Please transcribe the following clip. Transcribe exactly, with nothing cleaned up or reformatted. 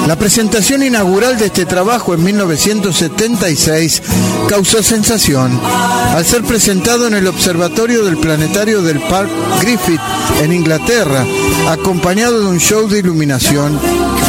La presentación inaugural de este trabajo en mil novecientos setenta y seis causó sensación al ser presentado en el observatorio del planetario del Park Griffith en Inglaterra, acompañado de un show de iluminación